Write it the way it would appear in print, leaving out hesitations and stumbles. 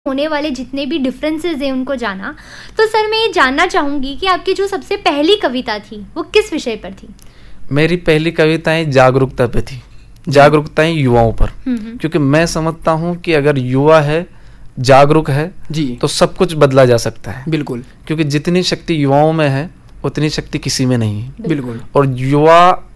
होने वाले जितने भी डिफरेंसेस हैं उनको जाना। तो सर मैं ये जानना चाहूँगी कि आपकी जो सबसे पहली कविता थी वो किस विषय पर थी? मेरी पहली कविताएं जागरूकता पे थी, जागरूकताएं युवाओं पर, क्योंकि मैं समझता हूँ कि अगर युवा है, जागरूक है जी, तो सब कुछ बदला जा सकता है। बिल्कुल क्योंकि जितनी शक्ति युवाओं में है उतनी शक्ति किसी में नहीं है। बिल्कुल। और युवा